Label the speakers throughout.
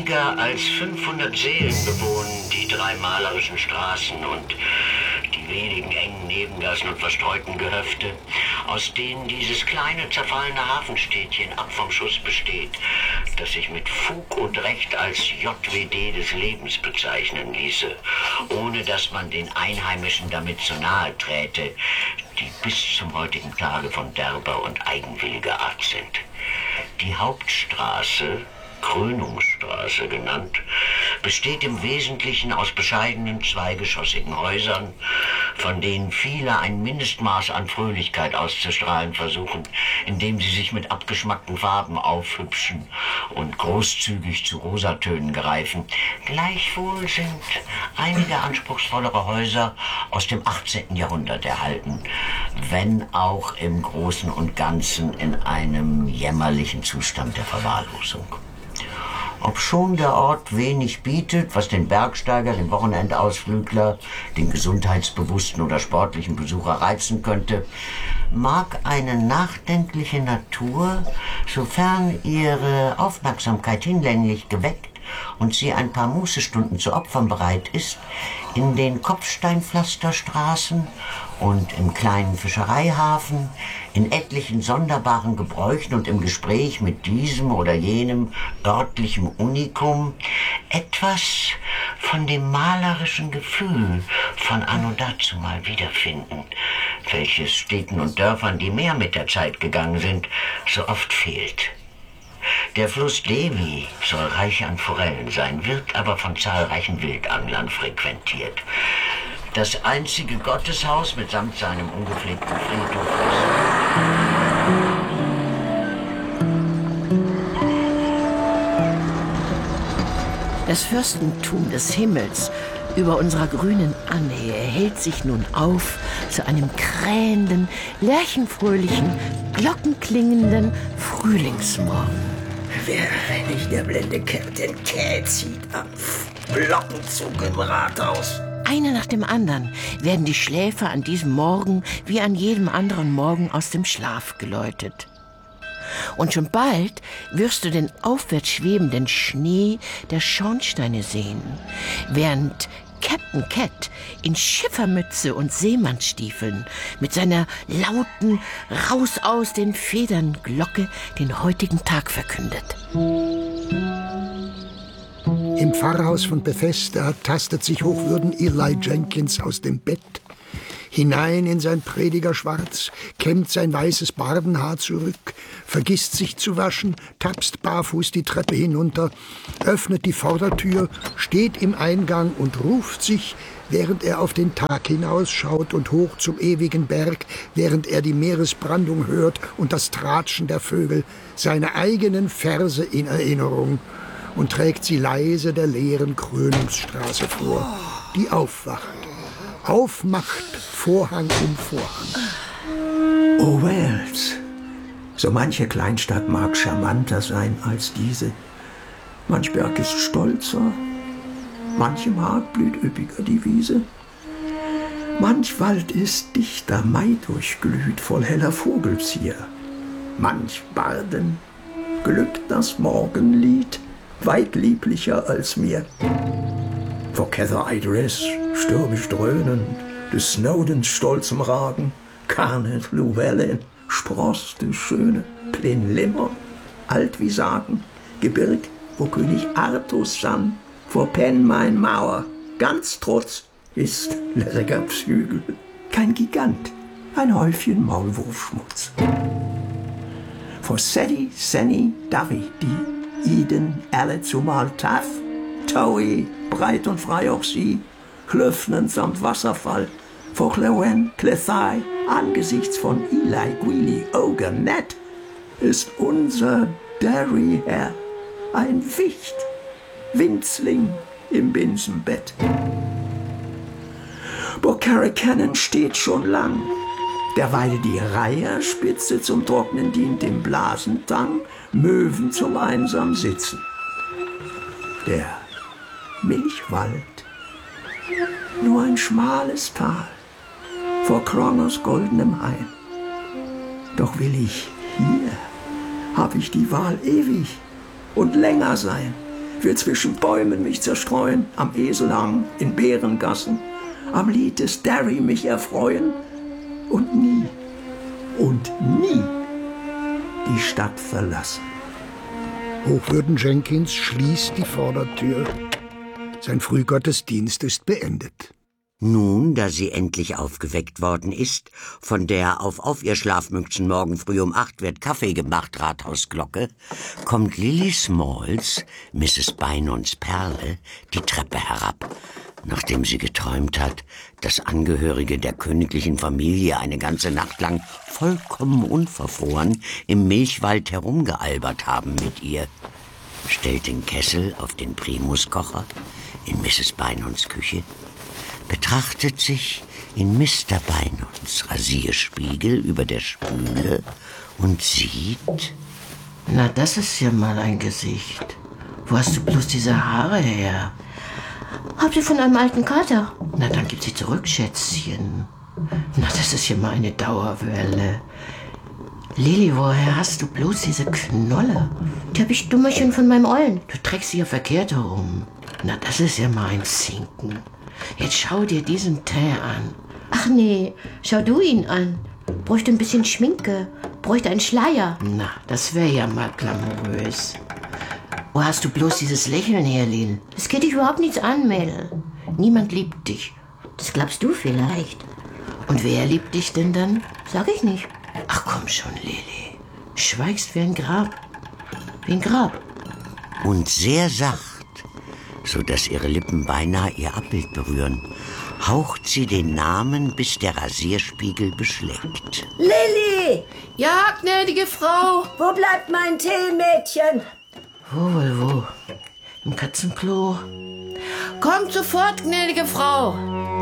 Speaker 1: Weniger als 500 Seelen bewohnen die 3 malerischen Straßen und die wenigen engen Nebengassen und verstreuten Gehöfte, aus denen dieses kleine, zerfallene Hafenstädtchen ab vom Schuss besteht, das sich mit Fug und Recht als JWD des Lebens bezeichnen ließe, ohne dass man den Einheimischen damit zu nahe träte, die bis zum heutigen Tage von derber und eigenwilliger Art sind. Die Hauptstraße, Krönungsstraße genannt, besteht im Wesentlichen aus bescheidenen zweigeschossigen Häusern, von denen viele ein Mindestmaß an Fröhlichkeit auszustrahlen versuchen, indem sie sich mit abgeschmackten Farben aufhübschen und großzügig zu Rosatönen greifen. Gleichwohl sind einige anspruchsvollere Häuser aus dem 18. Jahrhundert erhalten, wenn auch im Großen und Ganzen in einem jämmerlichen Zustand der Verwahrlosung. Obschon der Ort wenig bietet, was den Bergsteiger, den Wochenendausflügler, den gesundheitsbewussten oder sportlichen Besucher reizen könnte, mag eine nachdenkliche Natur, sofern ihre Aufmerksamkeit hinlänglich geweckt und sie ein paar Mußestunden zu opfern bereit ist, in den Kopfsteinpflasterstraßen und im kleinen Fischereihafen, in etlichen sonderbaren Gebräuchen und im Gespräch mit diesem oder jenem örtlichen Unikum etwas von dem malerischen Gefühl von anno dazumal wiederfinden, welches Städten und Dörfern, die mehr mit der Zeit gegangen sind, so oft fehlt. Der Fluss Devi soll reich an Forellen sein, wird aber von zahlreichen Wildanglern frequentiert. Das einzige Gotteshaus mitsamt seinem ungepflegten Friedhof ist.
Speaker 2: Das Fürstentum des Himmels über unserer grünen Anne erhellt sich nun auf zu einem krähenden, lerchenfröhlichen, glockenklingenden Frühlingsmorgen.
Speaker 3: Wer nicht der blinde Captain Cat zieht am Glockenzug im Rathaus.
Speaker 2: Einer nach dem anderen werden die Schläfer an diesem Morgen wie an jedem anderen Morgen aus dem Schlaf geläutet. Und schon bald wirst du den aufwärts schwebenden Schnee der Schornsteine sehen, während Captain Cat in Schiffermütze und Seemannsstiefeln mit seiner lauten Raus aus den Federn Glocke den heutigen Tag verkündet.
Speaker 4: Im Pfarrhaus von Bethesda tastet sich Hochwürden Eli Jenkins aus dem Bett, hinein in sein Predigerschwarz, kämmt sein weißes Barbenhaar zurück, vergisst sich zu waschen, tapst barfuß die Treppe hinunter, öffnet die Vordertür, steht im Eingang und ruft sich, während er auf den Tag hinausschaut und hoch zum ewigen Berg, während er die Meeresbrandung hört und das Tratschen der Vögel, seine eigenen Verse in Erinnerung und trägt sie leise der leeren Krönungsstraße vor, die aufwacht. Aufmacht, Vorhang um Vorhang.
Speaker 3: Oh, Wales. So manche Kleinstadt mag charmanter sein als diese. Manch Berg ist stolzer, manchem Hag blüht üppiger die Wiese. Manch Wald ist dichter, Mai durchglüht, voll heller Vogelzier. Manch Barden glückt das Morgenlied, weit lieblicher als mir. Vor Cather Idris stürmisch dröhnend, des Snowdens stolzem Ragen, Carnet Llewellyn spross des schöne Plinlimmer, alt wie Sagen, Gebirg, wo König Artus sann, vor Penmaen Mauer, ganz trotz ist Lerregaps Hügel, kein Gigant, ein Häufchen Maulwurfschmutz. Vor Sedi, Senni, Davi, die Iden, alle zumal Taff, Towie, breit und frei auch sie, Klöffnen samt Wasserfall, vor Llewen, Clethai, angesichts von Eli, Gwili, Ogre, Ned, ist unser Derry Herr ein Wicht, Winzling im Binsenbett. Bocarricannon steht schon lang, derweil die Reiherspitze zum Trocknen dient im Blasentang, Möwen zum einsam Sitzen. Der Milchwald, nur ein schmales Tal vor Krongers goldenem Hain. Doch will ich hier, hab ich die Wahl ewig und länger sein, will zwischen Bäumen mich zerstreuen, am Eselhang, in Bärengassen, am Lied des Derry mich erfreuen und nie die Stadt verlassen.
Speaker 4: Hochwürden Jenkins schließt die Vordertür. Sein Frühgottesdienst ist beendet.
Speaker 5: Nun, da sie endlich aufgeweckt worden ist, von der auf ihr Schlafmützen morgen früh um 8 wird Kaffee gemacht Rathausglocke, kommt Lily Smalls, Mrs. Bynons Perle, die Treppe herab, nachdem sie geträumt hat, dass Angehörige der königlichen Familie eine ganze Nacht lang vollkommen unverfroren im Milchwald herumgealbert haben mit ihr, stellt den Kessel auf den Primuskocher in Mrs. Bynons Küche, betrachtet sich in Mr. Bynons Rasierspiegel über der Spüle und sieht...
Speaker 2: Na, das ist ja mal ein Gesicht. Wo hast du bloß diese Haare her? Habt ihr von einem alten Kater? Na, dann gib sie zurück, Schätzchen. Na, das ist ja mal eine Dauerwelle. Lili, woher hast du bloß diese Knolle? Die hab ich Dummerchen von meinem Ollen. Du trägst sie ja verkehrt herum. Na, das ist ja mal ein Zinken. Jetzt schau dir diesen Teint an. Ach nee, schau du ihn an. Bräuchte ein bisschen Schminke, bräuchte einen Schleier. Na, das wäre ja mal glamourös. Wo hast du bloß dieses Lächeln her, Lil? Das geht dich überhaupt nichts an, Mädel. Niemand liebt dich. Das glaubst du vielleicht. Und wer liebt dich denn dann? Sag ich nicht. Ach komm schon, Lili. Schweigst wie ein Grab. Wie ein Grab.
Speaker 5: Und sehr sacht, so dass ihre Lippen beinahe ihr Abbild berühren, haucht sie den Namen, bis der Rasierspiegel beschlägt.
Speaker 6: Lilli!
Speaker 2: Ja, gnädige Frau.
Speaker 6: Wo bleibt mein Tee, Mädchen?
Speaker 2: Wo? Im Katzenklo. Kommt sofort, gnädige Frau.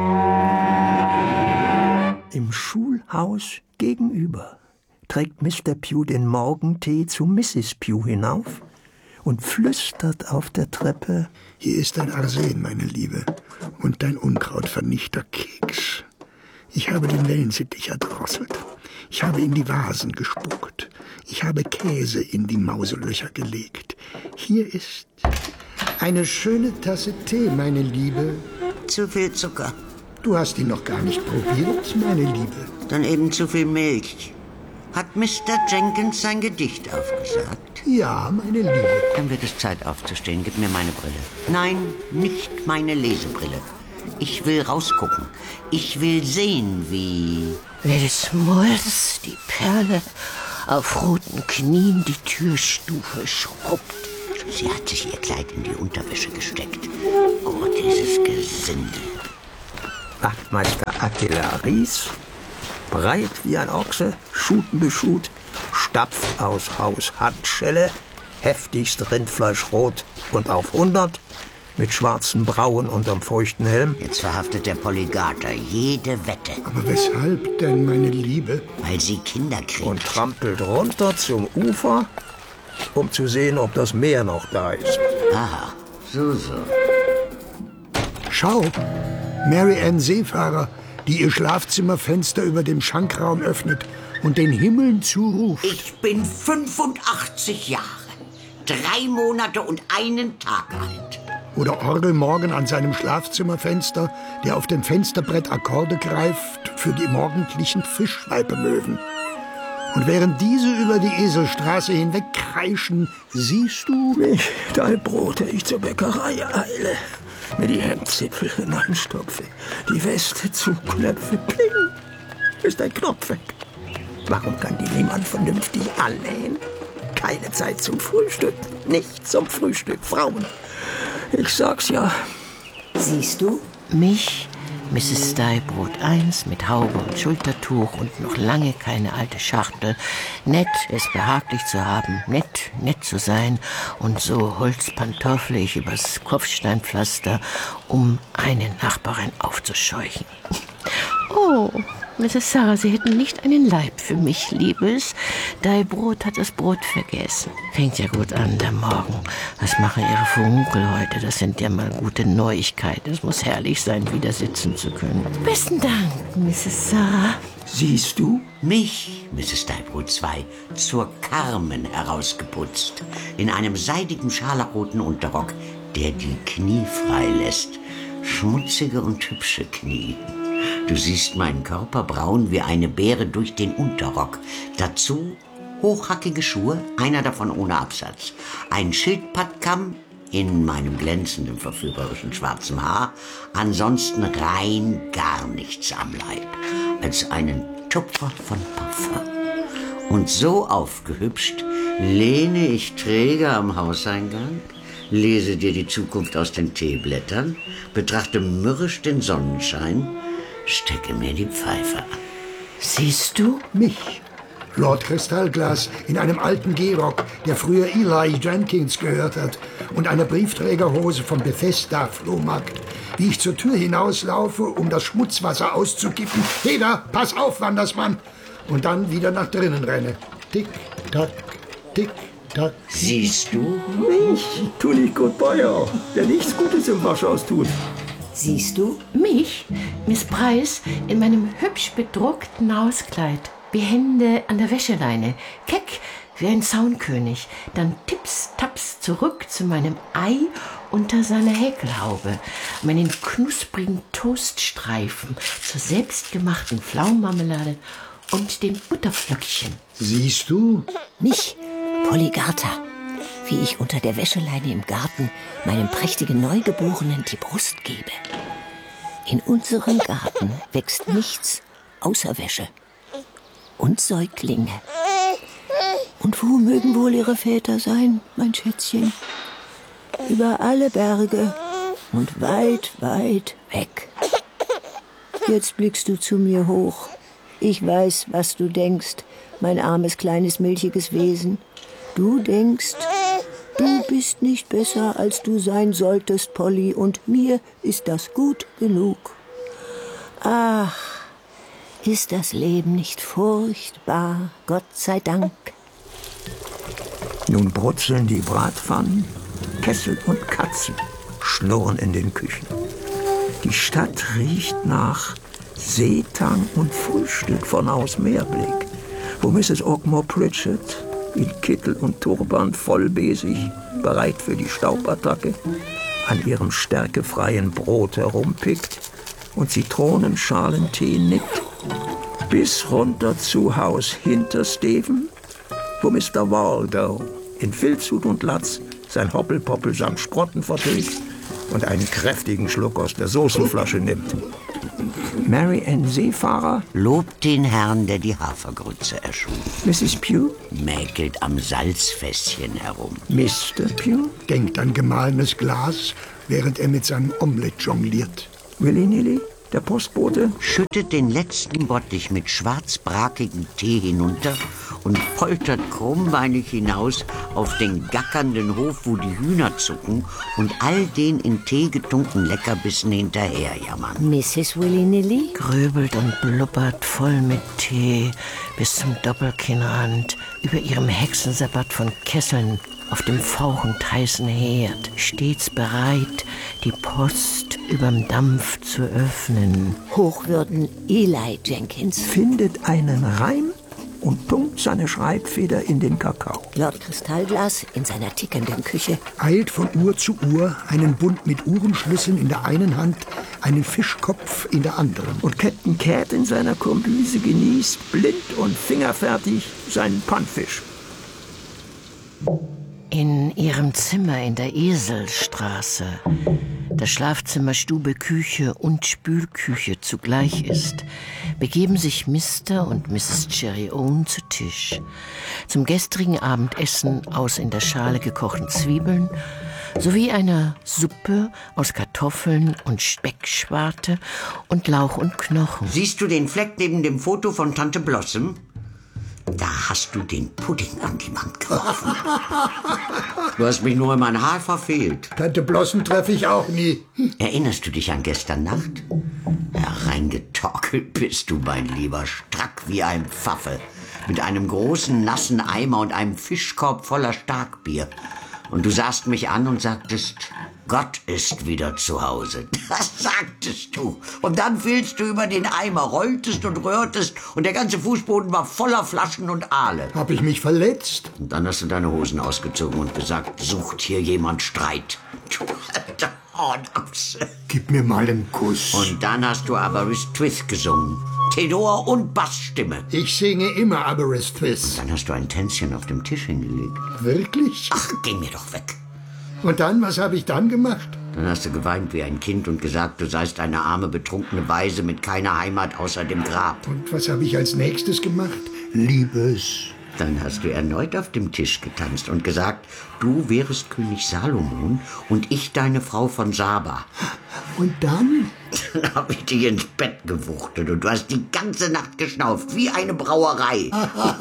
Speaker 3: Im Schulhaus gegenüber trägt Mr. Pugh den Morgentee zu Mrs. Pugh hinauf und flüstert auf der Treppe:
Speaker 4: Hier ist dein Arsen, meine Liebe, und dein Unkrautvernichterkeks. Ich habe den Wellensittich erdrosselt. Ich habe in die Vasen gespuckt. Ich habe Käse in die Mauselöcher gelegt. Hier ist eine schöne Tasse Tee, meine Liebe.
Speaker 5: Zu viel Zucker.
Speaker 4: Du hast ihn noch gar nicht probiert, meine Liebe.
Speaker 5: Dann eben zu viel Milch. Hat Mr. Jenkins sein Gedicht aufgesagt?
Speaker 4: Ja, meine Liebe.
Speaker 5: Dann wird es Zeit aufzustehen. Gib mir meine Brille. Nein, nicht meine Lesebrille. Ich will rausgucken. Ich will sehen, wie...
Speaker 2: Lady Smalls, die Perle, auf roten Knien die Türstufe schrubbt.
Speaker 5: Sie hat sich ihr Kleid in die Unterwäsche gesteckt. Oh, dieses Gesindel.
Speaker 3: Wachtmeister Attila Ries, breit wie ein Ochse, schutenbeschut, Stapf aus Haus Handschelle, heftigst Rindfleischrot und auf 100, mit schwarzen Brauen unterm feuchten Helm.
Speaker 5: Jetzt verhaftet der Polygater jede Wette.
Speaker 4: Aber weshalb denn, meine Liebe?
Speaker 5: Weil sie Kinder kriegt.
Speaker 3: Und trampelt runter zum Ufer, um zu sehen, ob das Meer noch da ist.
Speaker 5: Aha, so.
Speaker 4: Schau, Mary Ann Seefahrer, die ihr Schlafzimmerfenster über dem Schankraum öffnet und den Himmeln zuruft.
Speaker 5: Ich bin 85 Jahre, 3 Monate und 1 Tag alt.
Speaker 4: Oder Orgel Morgan an seinem Schlafzimmerfenster, der auf dem Fensterbrett Akkorde greift für die morgendlichen Fischschweibemöwen. Und während diese über die Eselstraße hinweg kreischen, siehst du
Speaker 3: Mich, dein Brot, ich zur Bäckerei eile, mir die Hemdzipfel hineinstopfe, die Weste zuknöpfe, pling, ist ein Knopf weg. Warum kann die niemand vernünftig annähen? Keine Zeit zum Frühstück, nicht zum Frühstück, Frauen. Ich sag's ja.
Speaker 6: Siehst du?
Speaker 2: Mich, Mrs. Steibrot I, mit Haube und Schultertuch und noch lange keine alte Schachtel. Nett, es behaglich zu haben, nett zu sein. Und so holzpantoffle ich übers Kopfsteinpflaster, um eine Nachbarin aufzuscheuchen. Oh, Mrs. Sarah, Sie hätten nicht einen Leib für mich, Liebes. Dein Brot hat das Brot vergessen. Fängt ja gut an, der Morgen. Was machen Ihre Funkel heute? Das sind ja mal gute Neuigkeiten. Es muss herrlich sein, wieder sitzen zu können. Besten Dank, Mrs. Sarah.
Speaker 3: Siehst du?
Speaker 5: Mich, Mrs. Deibrot II, zur Carmen herausgeputzt, in einem seidigen scharlachroten Unterrock, der die Knie frei lässt. Schmutzige und hübsche Knie. Du siehst meinen Körper braun wie eine Beere durch den Unterrock. Dazu hochhackige Schuhe, einer davon ohne Absatz. Ein Schildpattkamm in meinem glänzenden, verführerischen schwarzen Haar. Ansonsten rein gar nichts am Leib. Als einen Tupfer von Parfum. Und so aufgehübscht lehne ich träge am Hauseingang, lese dir die Zukunft aus den Teeblättern, betrachte mürrisch den Sonnenschein, stecke mir die Pfeife an.
Speaker 2: Siehst du?
Speaker 4: Mich, Lord Kristallglas, in einem alten Gehrock, der früher Eli Jenkins gehört hat, und einer Briefträgerhose vom Bethesda-Flohmarkt, wie ich zur Tür hinauslaufe, um das Schmutzwasser auszukippen. Peter, pass auf, Wandersmann! Und dann wieder nach drinnen renne. Tick, tack, tick, tack.
Speaker 5: Siehst du?
Speaker 3: Mich, tu nicht gut Beuer, der nichts Gutes im Waschhaus tut.
Speaker 6: Siehst du?
Speaker 2: Mich, Miss Price, in meinem hübsch bedruckten Hauskleid. Die Hände an der Wäscheleine, keck wie ein Zaunkönig. Dann tips, taps zurück zu meinem Ei unter seiner Häkelhaube, meinen knusprigen Toaststreifen zur selbstgemachten Pflaumenmarmelade und den Butterflöckchen.
Speaker 4: Siehst du?
Speaker 6: Mich, Polygata, wie ich unter der Wäscheleine im Garten meinem prächtigen Neugeborenen die Brust gebe. In unserem Garten wächst nichts außer Wäsche und Säuglinge. Und wo mögen wohl ihre Väter sein, mein Schätzchen? Über alle Berge und weit, weit weg. Jetzt blickst du zu mir hoch. Ich weiß, was du denkst, mein armes, kleines, milchiges Wesen. Du denkst, du bist nicht besser, als du sein solltest, Polly, und mir ist das gut genug. Ach, ist das Leben nicht furchtbar, Gott sei Dank.
Speaker 3: Nun brutzeln die Bratpfannen, Kessel und Katzen schnurren in den Küchen. Die Stadt riecht nach Seetang und Frühstück von aus Meerblick, wo Mrs. Ogmore Pritchett in Kittel und Turban vollbesig, bereit für die Staubattacke, an ihrem stärkefreien Brot herumpickt und Zitronenschalentee nippt, bis runter zu Haus hinter Steven, wo Mr. Waldo in Filzhut und Latz sein Hoppelpoppel samt Sprotten vertilgt und einen kräftigen Schluck aus der Soßenflasche nimmt. Mary Ann Seefahrer
Speaker 5: Lobt den Herrn, der die Hafergrütze erschuf.
Speaker 3: Mrs. Pugh,
Speaker 5: Mäkelt am Salzfässchen herum.
Speaker 3: Mr. Pugh,
Speaker 4: Denkt an gemahlenes Glas, während er mit seinem Omelett jongliert.
Speaker 3: Willy-Nilly, der Postbote,
Speaker 5: Schüttet den letzten Bottich mit schwarzbrakigem Tee hinunter und poltert krummbeinig hinaus auf den gackernden Hof, wo die Hühner zucken und all den in Tee getunkten Leckerbissen hinterherjammern.
Speaker 6: Mrs. Willy-Nilly?
Speaker 2: Grübelt und blubbert voll mit Tee bis zum Doppelkinnrand über ihrem Hexensabbat von Kesseln auf dem fauchend heißen Herd, stets bereit, die Post überm Dampf zu öffnen.
Speaker 6: Hochwürden Eli Jenkins.
Speaker 3: findet einen Reim und tunkt seine Schreibfeder in den Kakao.
Speaker 6: Lord Kristallglas in seiner tickenden Küche.
Speaker 4: Eilt von Uhr zu Uhr, einen Bund mit Uhrenschlüsseln in der einen Hand, einen Fischkopf in der anderen.
Speaker 3: Und Captain Cat in seiner Kombüse genießt, blind und fingerfertig, seinen Pannfisch.
Speaker 2: In ihrem Zimmer in der Eselstraße, das Schlafzimmer, Stube, Küche und Spülküche zugleich ist, begeben sich Mr. und Mrs. Cherry Owen zu Tisch. Zum gestrigen Abendessen aus in der Schale gekochten Zwiebeln sowie einer Suppe aus Kartoffeln und Speckschwarte und Lauch und Knochen.
Speaker 5: Siehst du den Fleck neben dem Foto von Tante Blossom? Da hast du den Pudding an die Wand geworfen. Du hast mich nur in mein Haar verfehlt.
Speaker 4: Tante Blossom treffe ich auch nie.
Speaker 5: Erinnerst du dich an gestern Nacht? Hereingetönt Torkel bist du, mein Lieber, strack wie ein Pfaffe, mit einem großen, nassen Eimer und einem Fischkorb voller Starkbier. Und du sahst mich an und sagtest, Gott ist wieder zu Hause. Das sagtest du. Und dann fielst du über den Eimer, rolltest und rührtest und der ganze Fußboden war voller Flaschen und Aale.
Speaker 4: Hab ich mich verletzt?
Speaker 5: Und dann hast du deine Hosen ausgezogen und gesagt, sucht hier jemand Streit. Du alter Hornochse.
Speaker 4: Gib mir mal einen Kuss.
Speaker 5: Und dann hast du Aberystwyth gesungen. Tenor und Bassstimme.
Speaker 4: Ich singe immer Aberystwyth.
Speaker 5: Dann hast du ein Tänzchen auf dem Tisch hingelegt.
Speaker 4: Wirklich?
Speaker 5: Ach, geh mir doch weg.
Speaker 4: Und dann, was habe ich dann gemacht?
Speaker 5: Dann hast du geweint wie ein Kind und gesagt, du seist eine arme, betrunkene Waise mit keiner Heimat außer dem Grab.
Speaker 4: Und was habe ich als nächstes gemacht? Liebes.
Speaker 5: Dann hast du erneut auf dem Tisch getanzt und gesagt, du wärest König Salomon und ich deine Frau von Saba.
Speaker 4: Und dann?
Speaker 5: Dann hab ich dich ins Bett gewuchtet und du hast die ganze Nacht geschnauft, wie eine Brauerei.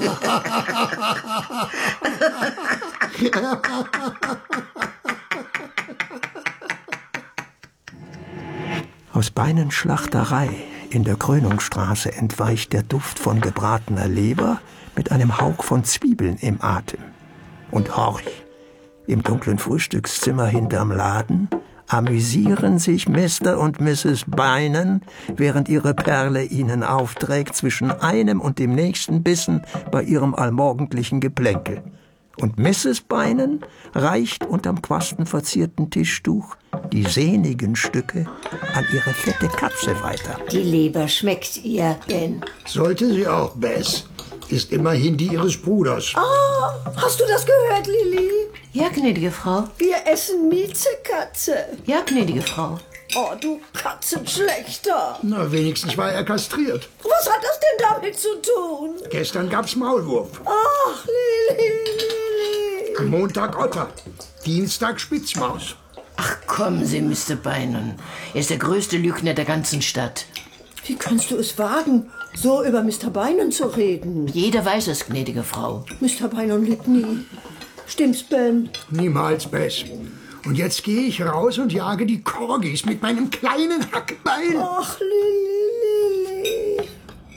Speaker 3: Aus Beinen Schlachterei in der Krönungsstraße entweicht der Duft von gebratener Leber mit einem Hauch von Zwiebeln im Atem. Und horch, im dunklen Frühstückszimmer hinterm Laden amüsieren sich Mr. und Mrs. Beinen, während ihre Perle ihnen aufträgt zwischen einem und dem nächsten Bissen bei ihrem allmorgendlichen Geplänkel. Und Mrs. Beinen reicht unterm quastenverzierten Tischtuch die sehnigen Stücke an ihre fette Katze weiter.
Speaker 6: Die Leber schmeckt ihr denn?
Speaker 4: Sollte sie auch, Bess. Ist immerhin die ihres Bruders.
Speaker 7: Oh, hast du das gehört, Lilli?
Speaker 2: Ja, gnädige Frau.
Speaker 7: Wir essen Miezekatze.
Speaker 2: Ja, gnädige Frau.
Speaker 7: Oh, du Katzenschlechter.
Speaker 4: Na, wenigstens war er kastriert.
Speaker 7: Was hat das denn damit zu tun?
Speaker 4: Gestern gab's Maulwurf.
Speaker 7: Ach, Lilli.
Speaker 4: Am Montag Otter. Dienstag Spitzmaus.
Speaker 2: Ach, kommen Sie, Mr. Beinen. Er ist der größte Lügner der ganzen Stadt.
Speaker 7: Wie kannst du es wagen, so über Mr. Beinen zu reden?
Speaker 2: Jeder weiß es, gnädige Frau.
Speaker 7: Mr. Beinen litt nie. Stimmt's, Ben?
Speaker 4: Niemals, Bess. Und jetzt gehe ich raus und jage die Corgis mit meinem kleinen Hackbeil.
Speaker 7: Ach, Lilli.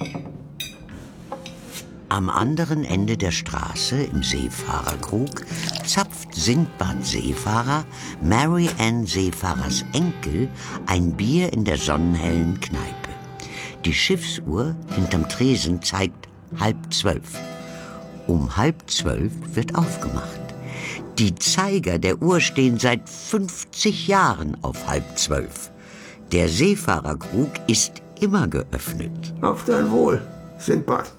Speaker 5: Am anderen Ende der Straße, im Seefahrerkrug, zapft Sindbad-Seefahrer, Mary Ann Seefahrers Enkel, ein Bier in der sonnenhellen Kneipe. Die Schiffsuhr hinterm Tresen zeigt 11:30. Um 11:30 wird aufgemacht. Die Zeiger der Uhr stehen seit 50 Jahren auf 11:30. Der Seefahrerkrug ist immer geöffnet.
Speaker 3: Auf dein Wohl, Sindbad.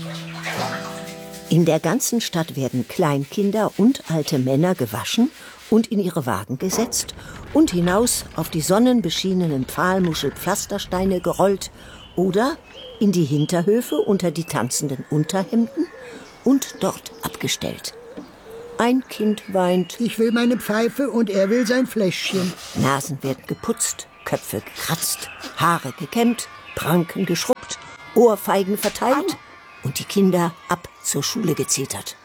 Speaker 6: In der ganzen Stadt werden Kleinkinder und alte Männer gewaschen und in ihre Wagen gesetzt und hinaus auf die sonnenbeschienenen Pfahlmuschelpflastersteine gerollt oder in die Hinterhöfe unter die tanzenden Unterhemden und dort abgestellt. Ein Kind weint,
Speaker 4: Ich will meine Pfeife und er will sein Fläschchen.
Speaker 6: Nasen werden geputzt, Köpfe gekratzt, Haare gekämmt, Pranken geschrubbt, Ohrfeigen verteilt und die Kinder ab zur Schule gezetert.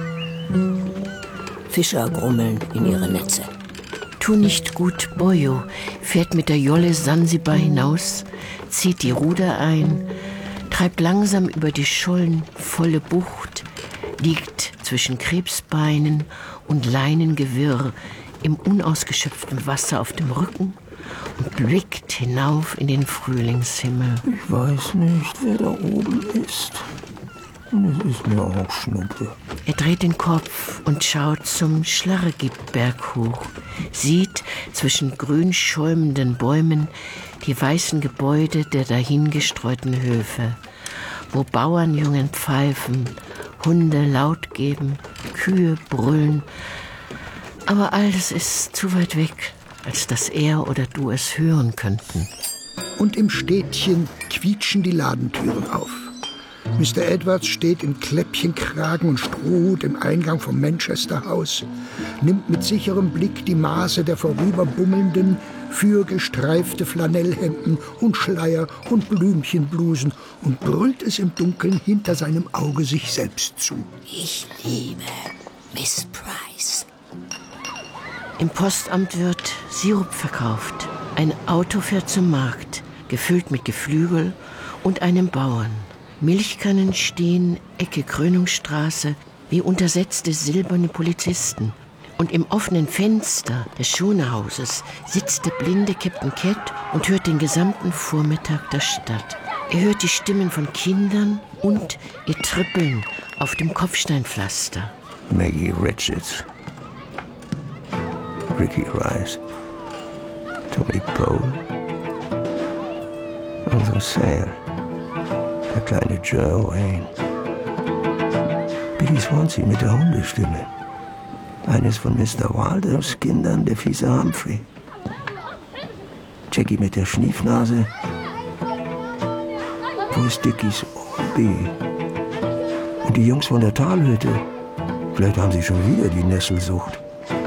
Speaker 6: Fischer grummeln in ihre Netze.
Speaker 2: Tu nicht gut, Boyo fährt mit der Jolle Sansibar hinaus, zieht die Ruder ein, treibt langsam über die schollenvolle Bucht, liegt zwischen Krebsbeinen und Leinengewirr im unausgeschöpften Wasser auf dem Rücken und blickt hinauf in den Frühlingshimmel.
Speaker 3: Ich weiß nicht, wer da oben ist. Und es ist mir auch Schnuppe.
Speaker 2: Er dreht den Kopf und schaut zum Schlarregibberg hoch, sieht zwischen grün schäumenden Bäumen die weißen Gebäude der dahingestreuten Höfe, wo Bauernjungen pfeifen, Hunde laut geben, Kühe brüllen. Aber all das ist zu weit weg, als dass er oder du es hören könnten.
Speaker 4: Und im Städtchen quietschen die Ladentüren auf. Mr. Edwards steht in Kläppchenkragen und Strohhut im Eingang vom Manchester House, nimmt mit sicherem Blick die Maße der vorüberbummelnden, fürgestreifte Flanellhemden und Schleier und Blümchenblusen und brüllt es im Dunkeln hinter seinem Auge sich selbst zu.
Speaker 6: Ich liebe Miss Price.
Speaker 2: Im Postamt wird Sirup verkauft. Ein Auto fährt zum Markt, gefüllt mit Geflügel und einem Bauern. Milchkannen stehen, Ecke Krönungsstraße, wie untersetzte silberne Polizisten. Und im offenen Fenster des Schonehauses sitzt der blinde Captain Cat und hört den gesamten Vormittag der Stadt. Er hört die Stimmen von Kindern und ihr Trippeln auf dem Kopfsteinpflaster.
Speaker 3: Maggie Richards, Ricky Rice, Tommy Pole, Uncle Sam, der kleine Joe Wayne, Billy Swansea mit der Hundestimme, eines von Mr. Waldos Kindern, der fiese Humphrey, Jackie mit der Schniefnase. Wo ist Dickies B? Und die Jungs von der Talhütte. Vielleicht haben sie schon wieder die Nesselsucht.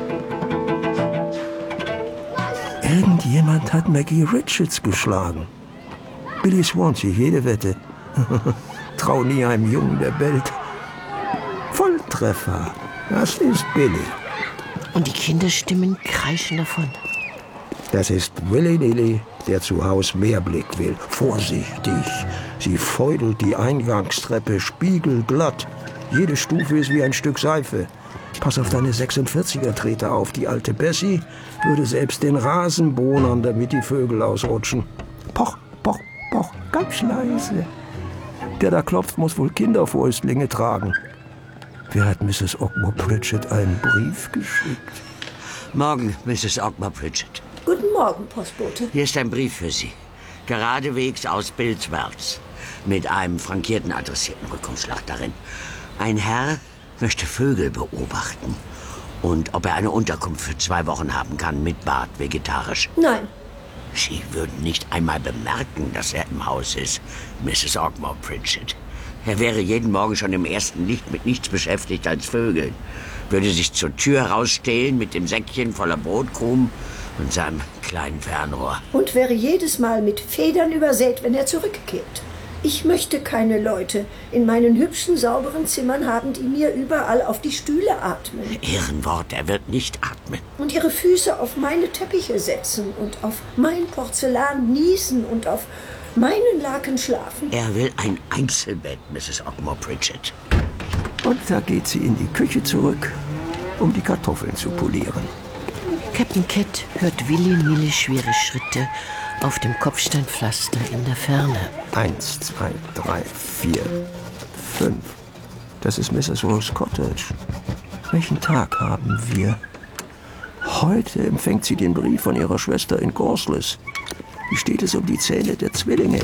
Speaker 3: Irgendjemand hat Maggie Richards geschlagen. Billy Swansea, jede Wette. Trau nie einem Jungen, der bellt. Volltreffer. Das ist Billy.
Speaker 2: Und die Kinderstimmen kreischen davon.
Speaker 3: Das ist Willy Nilly, der zu Haus mehr Blick will. Vorsichtig. Sie feudelt die Eingangstreppe spiegelglatt. Jede Stufe ist wie ein Stück Seife. Pass auf deine 46er-Treter auf. Die alte Bessie würde selbst den Rasen bohnern, damit die Vögel ausrutschen. Poch, poch, poch, ganz leise. Der da klopft, muss wohl Kinderfäustlinge tragen. Wer hat Mrs. Ogmore Pritchett einen Brief geschickt?
Speaker 5: Morgen, Mrs. Ogmore Pritchett.
Speaker 7: Guten Morgen, Postbote.
Speaker 5: Hier ist ein Brief für Sie. Geradewegs aus Bilswärts. Mit einem frankierten adressierten Rückumschlag darin. Ein Herr möchte Vögel beobachten. Und ob er eine Unterkunft für 2 Wochen haben kann, mit Bad, vegetarisch.
Speaker 7: Nein.
Speaker 5: Sie würden nicht einmal bemerken, dass er im Haus ist, Mrs. Ogmore Pritchett. Er wäre jeden Morgen schon im ersten Licht mit nichts beschäftigt als Vögeln. Würde sich zur Tür rausstehlen mit dem Säckchen voller Brotkrumen und seinem kleinen Fernrohr.
Speaker 7: Und wäre jedes Mal mit Federn übersät, wenn er zurückkehrt. Ich möchte keine Leute in meinen hübschen, sauberen Zimmern haben, die mir überall auf die Stühle atmen.
Speaker 5: Ehrenwort, er wird nicht atmen.
Speaker 7: Und ihre Füße auf meine Teppiche setzen und auf mein Porzellan niesen und auf meinen Laken schlafen.
Speaker 5: Er will ein Einzelbett, Mrs. Ogmore Pritchett.
Speaker 3: Und da geht sie in die Küche zurück, um die Kartoffeln zu polieren.
Speaker 2: Captain Cat hört Willy Nilly schwere Schritte auf dem Kopfsteinpflaster in der Ferne.
Speaker 3: 1, 2, 3, 4, 5. Das ist Mrs. Rose Cottage. Welchen Tag haben wir? Heute empfängt sie den Brief von ihrer Schwester in Gorsles. Wie steht es um die Zähne der Zwillinge?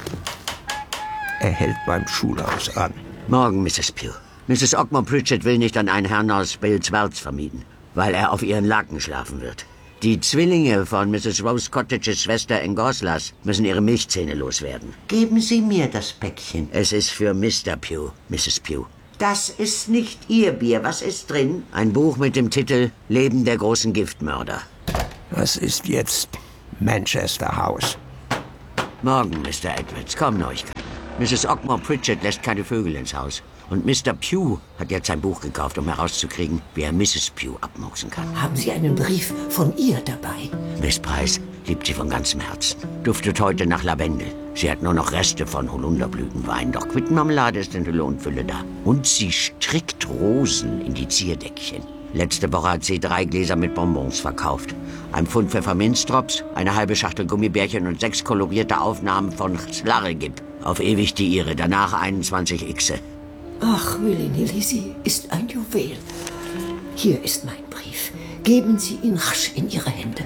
Speaker 3: Er hält beim Schulhaus an.
Speaker 5: Morgen, Mrs. Pugh. Mrs. Ogmore Pritchett will nicht an einen Herrn aus Bilswärts vermieten, weil er auf ihren Laken schlafen wird. Die Zwillinge von Mrs. Rose Cottages Schwester in Gorslas müssen ihre Milchzähne loswerden.
Speaker 8: Geben Sie mir das Päckchen.
Speaker 5: Es ist für Mr. Pugh, Mrs. Pugh.
Speaker 8: Das ist nicht Ihr Bier. Was ist drin?
Speaker 5: Ein Buch mit dem Titel Leben der großen Giftmörder.
Speaker 3: Das ist jetzt Manchester House.
Speaker 5: Morgen, Mr. Edwards. Komm, Neuigkeit. Mrs. Ogmore Pritchett lässt keine Vögel ins Haus. Und Mr. Pugh hat jetzt ein Buch gekauft, um herauszukriegen, wie er Mrs. Pugh abmurksen kann.
Speaker 6: Haben Sie einen Brief von ihr dabei?
Speaker 5: Miss Price liebt sie von ganzem Herzen. Duftet heute nach Lavendel. Sie hat nur noch Reste von Holunderblütenwein, doch Quittenmarmelade ist in Hülle und Fülle da. Und sie strickt Rosen in die Zierdeckchen. Letzte Woche hat sie 3 Gläser mit Bonbons verkauft. Ein Pfund Pfefferminztrops, eine halbe Schachtel Gummibärchen und 6 kolorierte Aufnahmen von Slarregib. Auf ewig die ihre, danach 21 Xe.
Speaker 6: Ach, Willy Nilly, sie ist ein Juwel. Hier ist mein Brief. Geben Sie ihn rasch in Ihre Hände.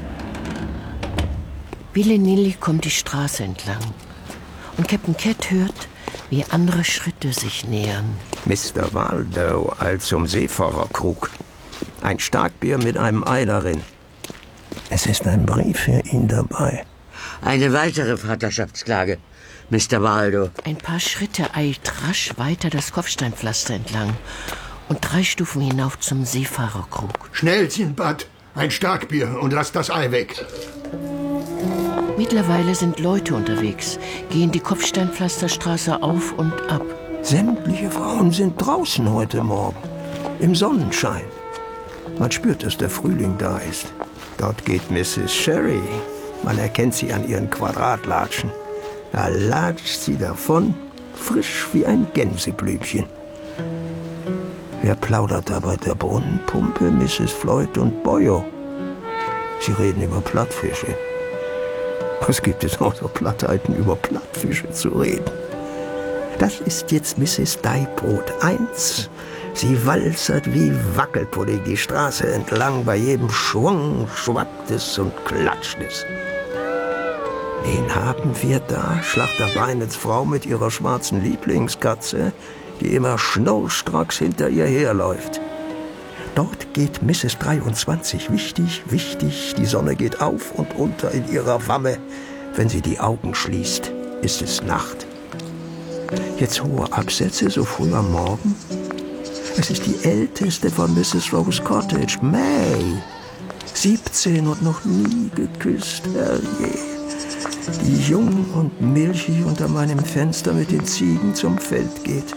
Speaker 2: Willy Nilly kommt die Straße entlang. Und Captain Cat hört, wie andere Schritte sich nähern.
Speaker 3: Mr. Waldo eilt zum Seefahrerkrug. Ein Starkbier mit einem Ei darin. Es ist ein Brief für ihn dabei.
Speaker 5: Eine weitere Vaterschaftsklage, Mr. Waldo.
Speaker 2: Ein paar Schritte eilt rasch weiter das Kopfsteinpflaster entlang und 3 Stufen hinauf zum Seefahrerkrug.
Speaker 4: Schnell, Sinbad, ein Starkbier und lass das Ei weg.
Speaker 2: Mittlerweile sind Leute unterwegs, gehen die Kopfsteinpflasterstraße auf und ab.
Speaker 3: Sämtliche Frauen sind draußen heute Morgen, im Sonnenschein. Man spürt, dass der Frühling da ist. Dort geht Mrs. Sherry. Man erkennt sie an ihren Quadratlatschen. Da latscht sie davon, frisch wie ein Gänseblümchen. Wer plaudert da bei der Brunnenpumpe? Mrs. Floyd und Boyo. Sie reden über Plattfische. Was gibt es außer Plattheiten, über Plattfische zu reden? Das ist jetzt Mrs. Deibrot 1. Sie walzert wie Wackelpudding die Straße entlang. Bei jedem Schwung schwappt es und klatscht es. Wen haben wir da? Schlachter Beinets Frau mit ihrer schwarzen Lieblingskatze, die immer schnurstracks hinter ihr herläuft. Dort geht Mrs. 23 wichtig, wichtig. Die Sonne geht auf und unter in ihrer Wamme. Wenn sie die Augen schließt, ist es Nacht. Jetzt hohe Absätze, so früh am Morgen. Es ist die älteste von Mrs. Rose Cottage, May. 17 und noch nie geküsst, herrje. Die jung und milchig unter meinem Fenster mit den Ziegen zum Feld geht.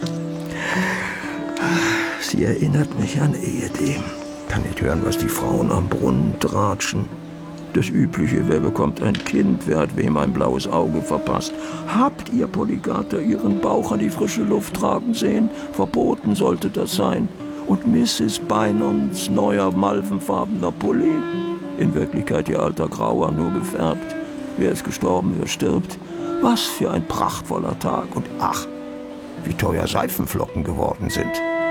Speaker 3: Sie erinnert mich an ehedem. Kann nicht hören, was die Frauen am Brunnen tratschen. Das Übliche, wer bekommt ein Kind, wer hat wem ein blaues Auge verpasst. Habt ihr, Polygater, ihren Bauch an die frische Luft tragen sehen? Verboten sollte das sein. Und Mrs. Bynons neuer malvenfarbener Pulli? In Wirklichkeit ihr alter Grauer, nur gefärbt. Wer ist gestorben, wer stirbt? Was für ein prachtvoller Tag. Und ach, wie teuer Seifenflocken geworden sind.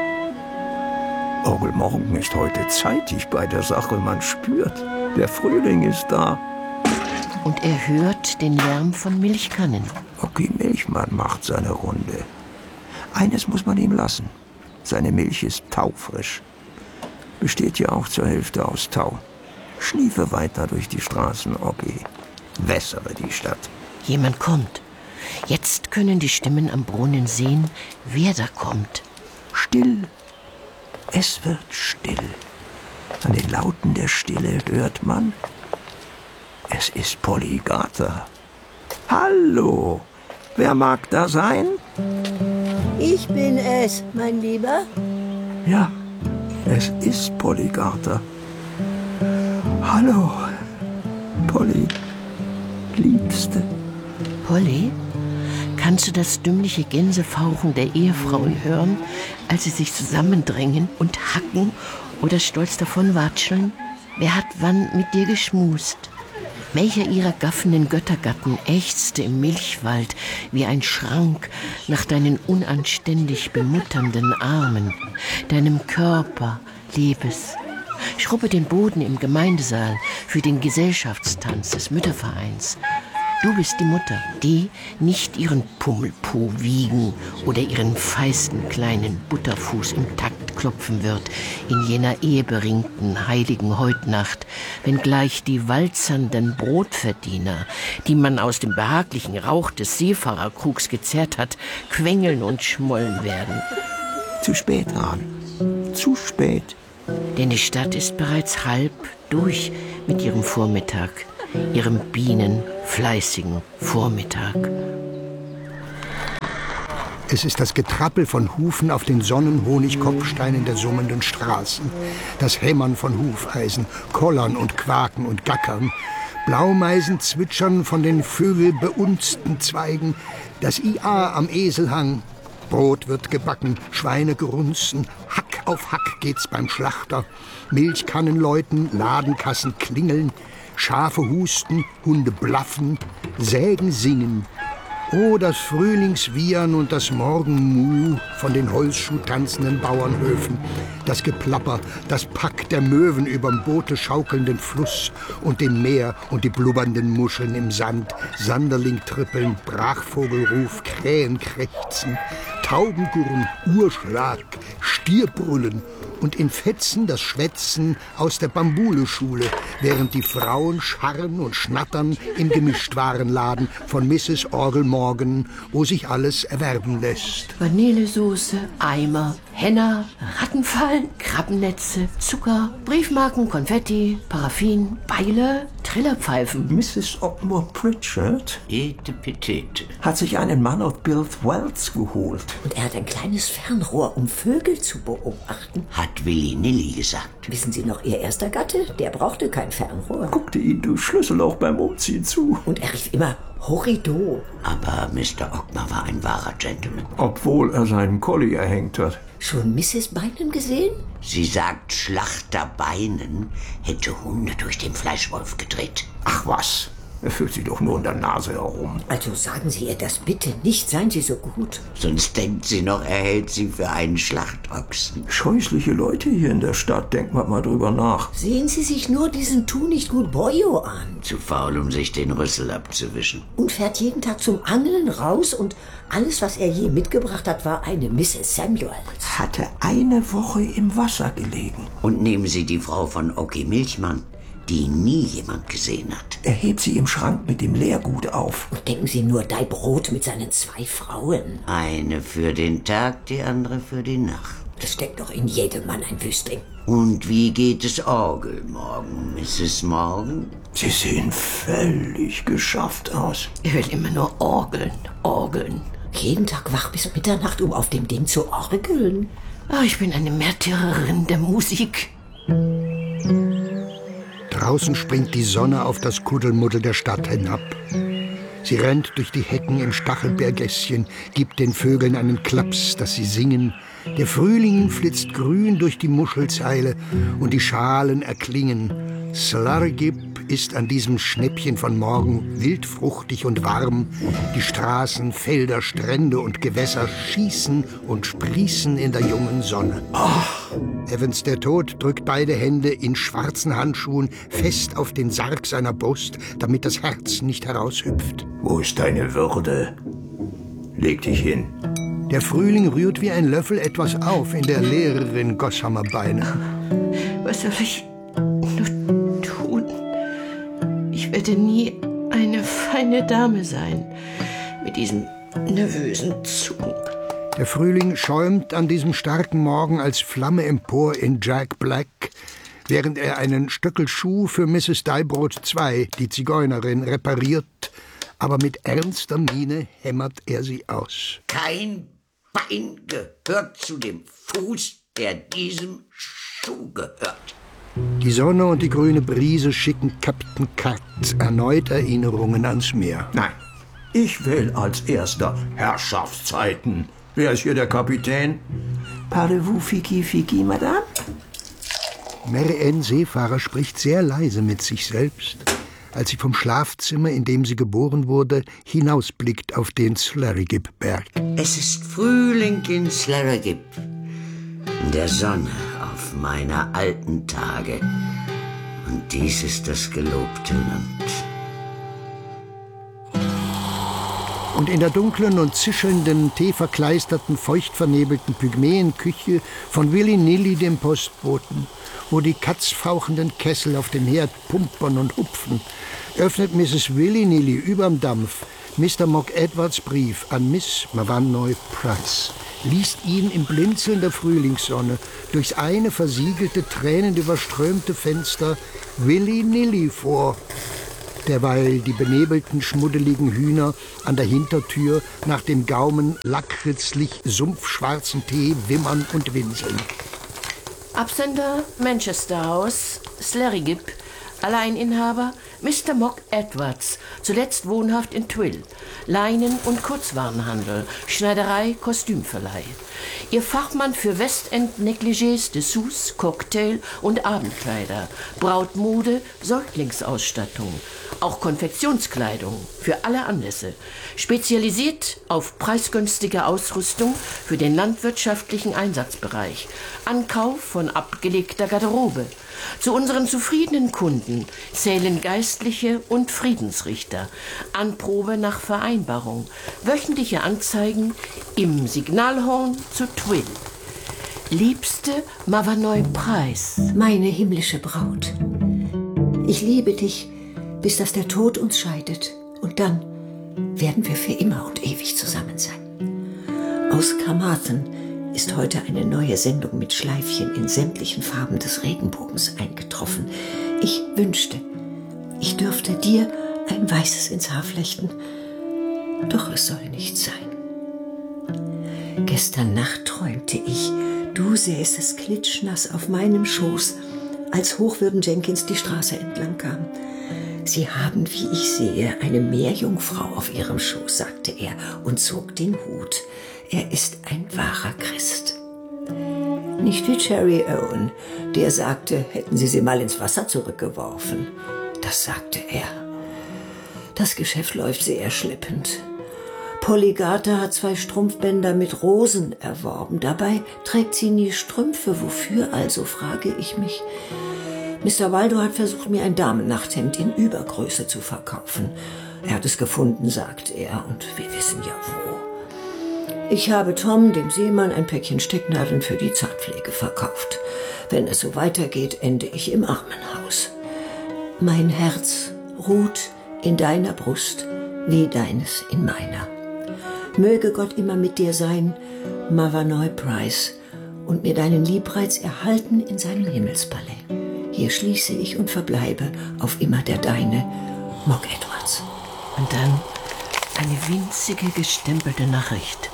Speaker 3: Orgel Morgen ist heute zeitig bei der Sache, man spürt, der Frühling ist da.
Speaker 2: Und er hört den Lärm von Milchkannen.
Speaker 3: Okay, Milchmann macht seine Runde. Eines muss man ihm lassen. Seine Milch ist taufrisch. Besteht ja auch zur Hälfte aus Tau. Schniefe weiter durch die Straßen, okay. Wässere die Stadt.
Speaker 2: Jemand kommt. Jetzt können die Stimmen am Brunnen sehen, wer da kommt.
Speaker 3: Still. Es wird still. An den Lauten der Stille hört man, es ist Polygater. Hallo, wer mag da sein?
Speaker 7: Ich bin es, mein Lieber.
Speaker 3: Ja, es ist Polygater. Hallo, Polly, Liebste.
Speaker 2: Polly? Kannst du das dümmliche Gänsefauchen der Ehefrauen hören, als sie sich zusammendrängen und hacken oder stolz davonwatscheln? Wer hat wann mit dir geschmust? Welcher ihrer gaffenden Göttergatten ächzte im Milchwald wie ein Schrank nach deinen unanständig bemutternden Armen, deinem Körper, Liebes? Schrubbe den Boden im Gemeindesaal für den Gesellschaftstanz des Müttervereins. Du bist die Mutter, die nicht ihren Pummelpo wiegen oder ihren feisten kleinen Butterfuß im Takt klopfen wird in jener eheberingten heiligen Heutnacht, wenngleich die walzernden Brotverdiener, die man aus dem behaglichen Rauch des Seefahrerkrugs gezerrt hat, quengeln und schmollen werden.
Speaker 3: Zu spät, Hahn. Zu spät.
Speaker 2: Denn die Stadt ist bereits halb durch mit ihrem Vormittag, ihrem bienenfleißigen Vormittag.
Speaker 4: Es ist das Getrappel von Hufen auf den Sonnenhonigkopfsteinen der summenden Straßen, das Hämmern von Hufeisen, Kollern und Quaken und Gackern, Blaumeisen zwitschern von den vögelbeunzten Zweigen, das IA am Eselhang. Brot wird gebacken, Schweine grunzen, Hack auf Hack geht's beim Schlachter, Milchkannen läuten, Ladenkassen klingeln, Schafe husten, Hunde blaffen, Sägen singen. Oh, das Frühlingswiehern und das Morgenmuh von den holzschuhtanzenden Bauernhöfen, das Geplapper, das Pack der Möwen überm Boote schaukelnden Fluss und dem Meer und die blubbernden Muscheln im Sand, Sanderling trippeln, Brachvogelruf, Krähen krächzen, Taubengurren, Urschlag, Stierbrüllen und in Fetzen das Schwätzen aus der Bambuleschule, während die Frauen scharren und schnattern im Gemischtwarenladen von Mrs. Orgel Morgan, wo sich alles erwerben lässt.
Speaker 2: Vanillesoße, Eimer, Henna, Rattenfallen, Krabbennetze, Zucker, Briefmarken, Konfetti, Paraffin, Beile, Trillerpfeifen.
Speaker 3: Mrs. Ogmore Pritchard
Speaker 5: Etepetete.
Speaker 3: hat sich einen Mann aus Bilth Wells geholt.
Speaker 6: Und er hat ein kleines Fernrohr, um Vögel zu beobachten.
Speaker 5: Hat Willy Nilly gesagt.
Speaker 7: Wissen Sie noch, Ihr erster Gatte, der brauchte kein Fernrohr.
Speaker 3: Guckte ihn durch Schlüsselloch beim Umziehen zu.
Speaker 7: Und er rief immer Horrido.
Speaker 5: Aber Mr. Ogmore war ein wahrer Gentleman.
Speaker 3: Obwohl er seinen Collie erhängt hat.
Speaker 7: Schon Mrs. Bynum gesehen?
Speaker 5: Sie sagt, Schlachterbeinen hätte Hunde durch den Fleischwolf gedreht.
Speaker 3: Ach was, er fühlt sich doch nur in der Nase herum.
Speaker 7: Also sagen Sie ihr das bitte nicht, seien Sie so gut.
Speaker 5: Sonst denkt sie noch, er hält sie für einen Schlachtochsen.
Speaker 3: Scheußliche Leute hier in der Stadt, denkt man mal drüber nach.
Speaker 7: Sehen Sie sich nur diesen Tu nicht gut Boyo an.
Speaker 5: Zu faul, um sich den Rüssel abzuwischen.
Speaker 7: Und fährt jeden Tag zum Angeln raus und alles, was er je mitgebracht hat, war eine Mrs. Samuels.
Speaker 3: Hatte eine Woche im Wasser gelegen.
Speaker 5: Und nehmen Sie die Frau von Oki Milchmann, die nie jemand gesehen hat.
Speaker 3: Er hebt sie im Schrank mit dem Leergut auf.
Speaker 7: Und denken Sie nur, Dei Brot mit seinen 2 Frauen.
Speaker 5: Eine für den Tag, die andere für die Nacht.
Speaker 7: Das steckt doch in jedem Mann ein Wüstling.
Speaker 5: Und wie geht es Orgel morgen, Mrs. Morgan?
Speaker 3: Sie sehen völlig geschafft aus.
Speaker 2: Er will immer nur orgeln, orgeln.
Speaker 7: Jeden Tag wach bis Mitternacht, um auf dem Ding zu orgeln.
Speaker 2: Ich bin eine Märtyrerin der Musik.
Speaker 4: Draußen springt die Sonne auf das Kuddelmuddel der Stadt hinab. Sie rennt durch die Hecken im Stachelbeergässchen, gibt den Vögeln einen Klaps, dass sie singen. Der Frühling flitzt grün durch die Muschelzeile und die Schalen erklingen. Slargib ist an diesem Schnäppchen von morgen wildfruchtig und warm. Die Straßen, Felder, Strände und Gewässer schießen und sprießen in der jungen Sonne. Evans der Tod drückt beide Hände in schwarzen Handschuhen fest auf den Sarg seiner Brust, damit das Herz nicht heraushüpft.
Speaker 3: Wo ist deine Würde? Leg dich hin.
Speaker 4: Der Frühling rührt wie ein Löffel etwas auf in der Lehrerin Gossamer Beine.
Speaker 2: Was soll ich nur tun? Ich werde nie eine feine Dame sein mit diesen nervösen Zungen.
Speaker 4: Der Frühling schäumt an diesem starken Morgen als Flamme empor in Jack Black, während er einen Stöckelschuh für Mrs. Deibrot II, die Zigeunerin, repariert, aber mit ernster Miene hämmert er sie aus.
Speaker 5: Kein Bein gehört zu dem Fuß, der diesem Schuh gehört.
Speaker 4: Die Sonne und die grüne Brise schicken Captain Cut erneut Erinnerungen ans Meer.
Speaker 3: Nein, ich will als erster Herrschaftszeiten. Wer ist hier der Kapitän? Parlez-vous Fiki, Madame?
Speaker 4: Mary Ann Seefahrer spricht sehr leise mit sich selbst, als sie vom Schlafzimmer, in dem sie geboren wurde, hinausblickt auf den Slarigib-Berg.
Speaker 5: Es ist Frühling in Slarigib, in der Sonne auf meiner alten Tage. Und dies ist das gelobte Land.
Speaker 4: Und in der dunklen und zischelnden, teeverkleisterten, feuchtvernebelten Pygmäenküche von Willy Nilly, dem Postboten, wo die katzfauchenden Kessel auf dem Herd pumpern und hupfen, öffnet Mrs. Willy Nilly überm Dampf Mr. Mock Edwards Brief an Miss Mavanoy Price, liest ihn im Blinzeln der Frühlingssonne durchs eine versiegelte, tränenüberströmte Fenster Willy Nilly vor, derweil die benebelten, schmuddeligen Hühner an der Hintertür nach dem Gaumen lakritzlich sumpfschwarzen Tee wimmern und winseln.
Speaker 2: Absender Manchester House, Slarigib, Alleininhaber Mr. Mock Edwards, zuletzt wohnhaft in Twill, Leinen- und Kurzwarenhandel, Schneiderei, Kostümverleih. Ihr Fachmann für Westend-Negligés, Dessous, Cocktail und Abendkleider, Brautmode, Säuglingsausstattung, auch Konfektionskleidung für alle Anlässe, spezialisiert auf preisgünstige Ausrüstung für den landwirtschaftlichen Einsatzbereich, Ankauf von abgelegter Garderobe. Zu unseren zufriedenen Kunden zählen Geistliche und Friedensrichter, Anprobe nach Vereinbarung, wöchentliche Anzeigen im Signalhorn zu Twill. Liebste Mavanoy Price.
Speaker 7: Meine himmlische Braut, ich liebe dich, bis dass der Tod uns scheidet. Und dann werden wir für immer und ewig zusammen sein. Aus Carmarthen ist heute eine neue Sendung mit Schleifchen in sämtlichen Farben des Regenbogens eingetroffen. Ich wünschte, ich dürfte dir ein Weißes ins Haar flechten. Doch es soll nicht sein. Gestern Nacht träumte ich, du säßest klitschnass auf meinem Schoß, als Hochwürden Jenkins die Straße entlang kam. Sie haben, wie ich sehe, eine Meerjungfrau auf ihrem Schoß, sagte er und zog den Hut. Er ist ein wahrer Christ. Nicht wie Cherry Owen, der sagte, hätten Sie sie mal ins Wasser zurückgeworfen. Das sagte er. Das Geschäft läuft sehr schleppend. Polygartha hat 2 Strumpfbänder mit Rosen erworben. Dabei trägt sie nie Strümpfe. Wofür also, frage ich mich. Mr. Waldo hat versucht, mir ein Damennachthemd in Übergröße zu verkaufen. Er hat es gefunden, sagt er, und wir wissen ja wo. Ich habe Tom, dem Seemann, ein Päckchen Stecknadeln für die Zahnpflege verkauft. Wenn es so weitergeht, ende ich im Armenhaus. Mein Herz ruht in deiner Brust, wie deines in meiner. Möge Gott immer mit dir sein, Mavanoi Price, und mir deinen Liebreiz erhalten in seinem Himmelspalais. Hier schließe ich und verbleibe auf immer der Deine, Mock Edwards.
Speaker 2: Und dann eine winzige gestempelte Nachricht.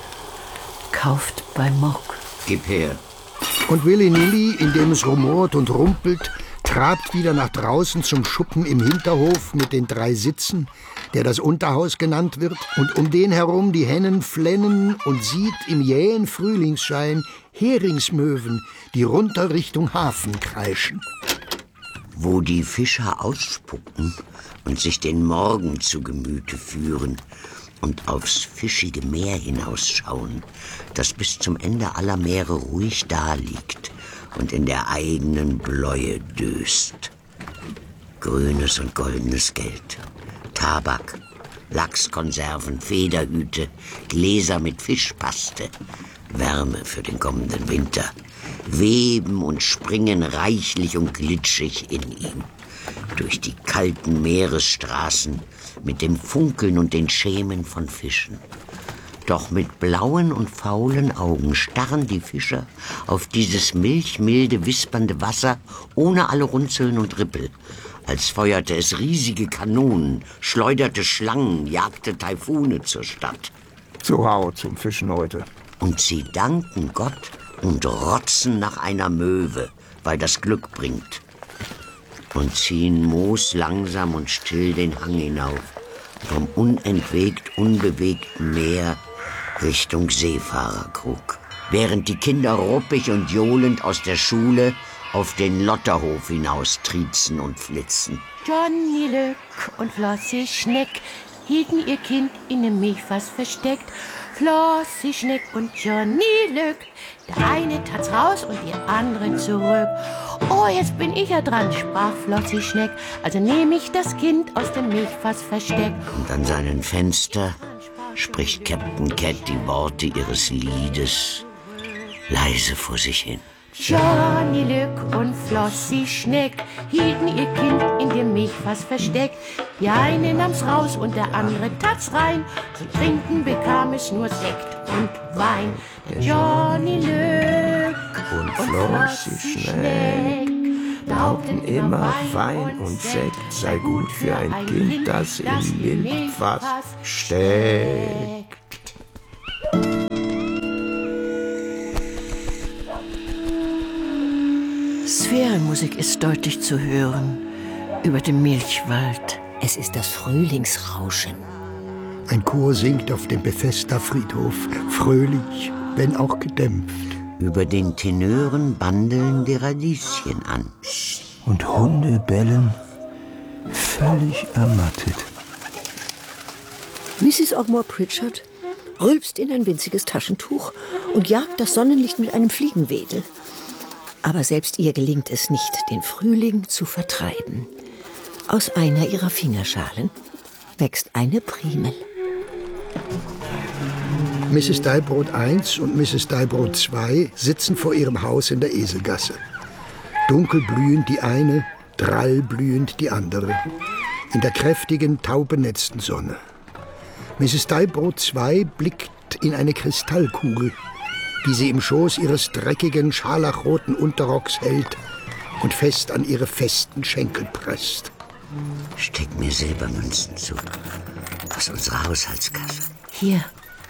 Speaker 2: Kauft bei Mock.
Speaker 5: Gib her.
Speaker 4: Und Willy-Nilly, indem es rumort und rumpelt, trabt wieder nach draußen zum Schuppen im Hinterhof mit den 3 Sitzen, der das Unterhaus genannt wird, und um den herum die Hennen flennen und sieht im jähen Frühlingsschein Heringsmöwen, die runter Richtung Hafen kreischen.
Speaker 5: Wo die Fischer ausspucken und sich den Morgen zu Gemüte führen und aufs fischige Meer hinausschauen, das bis zum Ende aller Meere ruhig daliegt und in der eigenen Bläue döst. Grünes und goldenes Geld, Tabak, Lachskonserven, Federhüte, Gläser mit Fischpaste, Wärme für den kommenden Winter, weben und springen reichlich und glitschig in ihm. Durch die kalten Meeresstraßen mit dem Funkeln und den Schemen von Fischen. Doch mit blauen und faulen Augen starren die Fischer auf dieses milchmilde, wispernde Wasser ohne alle Runzeln und Rippel, als feuerte es riesige Kanonen, schleuderte Schlangen, jagte Taifune zur Stadt.
Speaker 3: Zu Hau zum Fischen heute.
Speaker 5: Und sie danken Gott und rotzen nach einer Möwe, weil das Glück bringt. Und ziehen Moos langsam und still den Hang hinauf, vom unentwegt unbewegten Meer Richtung Seefahrerkrug. Während die Kinder ruppig und johlend aus der Schule auf den Lotterhof hinaus triezen und flitzen.
Speaker 2: Johnny Lück und Flossie Schneck hielten ihr Kind in dem Milchfass versteckt. Flossie Schneck und Johnny Lück. Der eine tat's raus und die andere zurück. Oh, jetzt bin ich ja dran, sprach Flossie Schneck. Also nehme ich das Kind aus dem Milchfass versteckt.
Speaker 5: Und an seinem Fenster spricht Captain Cat die Worte ihres Liedes leise vor sich hin.
Speaker 2: Johnny Lück und Flossie Schneck hielten ihr Kind in dem Milchfass versteckt. Die eine nahm's raus und der andere tat's rein. Zu trinken bekam es nur Sekt und Wein. Der Johnny Lück und Flossie Schneck
Speaker 3: behaupten immer, Wein und Sekt sei gut für ein Kind, das im Milchfass steckt.
Speaker 2: Sphärenmusik ist deutlich zu hören über dem Milchwald.
Speaker 6: Es ist das Frühlingsrauschen.
Speaker 4: Ein Chor singt auf dem Bethesda-Friedhof, fröhlich, wenn auch gedämpft.
Speaker 5: Über den Tenören bandeln die Radieschen an.
Speaker 3: Und Hunde bellen, völlig ermattet.
Speaker 7: Mrs. Ogmore Pritchard rülpst in ein winziges Taschentuch und jagt das Sonnenlicht mit einem Fliegenwedel. Aber selbst ihr gelingt es nicht, den Frühling zu vertreiben. Aus einer ihrer Fingerschalen wächst eine Primel.
Speaker 4: Mrs. Deibrod I und Mrs. Deibrod II sitzen vor ihrem Haus in der Eselgasse. Dunkelblühend die eine, drallblühend die andere. In der kräftigen, taubenetzten Sonne. Mrs. Deibrod II blickt in eine Kristallkugel, die sie im Schoß ihres dreckigen, scharlachroten Unterrocks hält und fest an ihre festen Schenkel presst.
Speaker 5: Steck mir Silbermünzen zu. Aus unserer Haushaltskasse.
Speaker 2: Hier.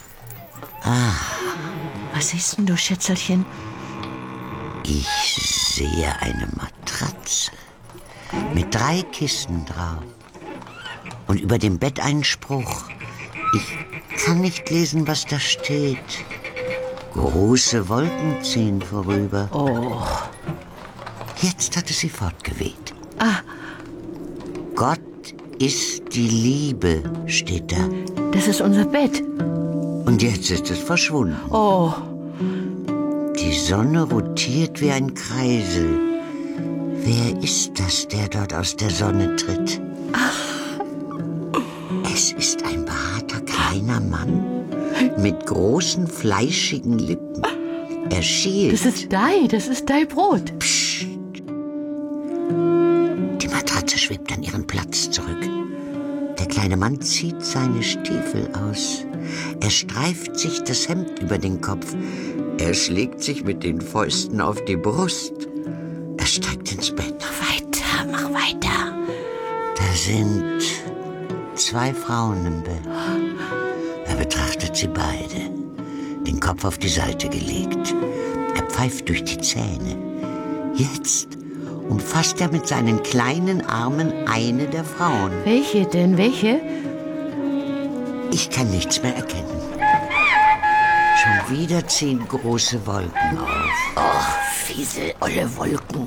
Speaker 2: Was siehst denn du, Schätzelchen?
Speaker 5: Ich sehe eine Matratze mit 3 Kissen drauf. Und über dem Bett einen Spruch. Ich kann nicht lesen, was da steht. Große Wolken ziehen vorüber.
Speaker 2: Oh.
Speaker 5: Jetzt hat es sie fortgeweht. Gott ist die Liebe, steht da.
Speaker 2: Das ist unser Bett.
Speaker 5: Und jetzt ist es verschwunden.
Speaker 2: Oh.
Speaker 5: Die Sonne rotiert wie ein Kreisel. Wer ist das, der dort aus der Sonne tritt? Es ist ein behaarter kleiner Mann mit großen, fleischigen Lippen. Er schielt.
Speaker 2: Das ist dein Brot.
Speaker 5: Psst. Die Matratze schwebt an ihren Platz zurück. Der kleine Mann zieht seine Stiefel aus. Er streift sich das Hemd über den Kopf. Er schlägt sich mit den Fäusten auf die Brust. Er steigt ins Bett.
Speaker 2: Mach weiter.
Speaker 5: Da sind 2 Frauen im Bett. Er betrachtet sie beide, den Kopf auf die Seite gelegt. Er pfeift durch die Zähne. Jetzt umfasst er mit seinen kleinen Armen eine der Frauen.
Speaker 2: Welche denn? Welche?
Speaker 5: Ich kann nichts mehr erkennen. Schon wieder ziehen große Wolken auf.
Speaker 2: Och, fiese, olle Wolken.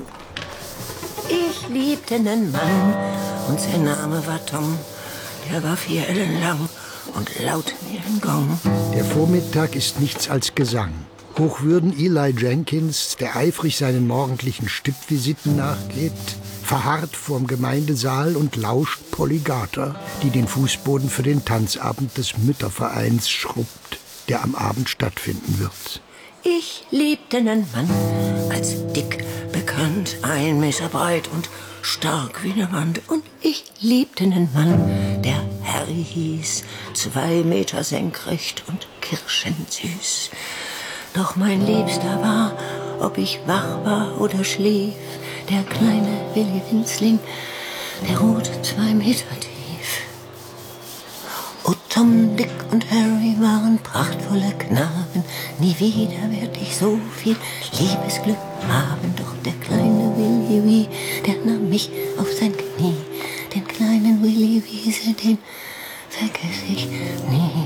Speaker 6: Ich liebte einen Mann und sein Name war Tom. Der war 4 Ellen lang und laut wie ein Gong.
Speaker 4: Der Vormittag ist nichts als Gesang. Hochwürden Eli Jenkins, der eifrig seinen morgendlichen Stippvisiten nachgeht, verharrt vorm Gemeindesaal und lauscht Polygater, die den Fußboden für den Tanzabend des Müttervereins schrubbt, der am Abend stattfinden wird.
Speaker 6: Ich liebte einen Mann, als dick, bekannt, 1 Meter breit und stark wie eine Wand. Und ich liebte einen Mann, der Harry hieß, 2 Meter senkrecht und kirschensüß. Doch mein Liebster war, ob ich wach war oder schlief, der kleine Willi Winzling, der ruhte 2 Meter tief. Oh, Tom, Dick und Harry waren prachtvolle Knaben. Nie wieder werd ich so viel Liebesglück haben. Doch der kleine Willi Wee, der nahm mich auf sein Knie. Den kleinen Willi Wiese, den vergess ich nie.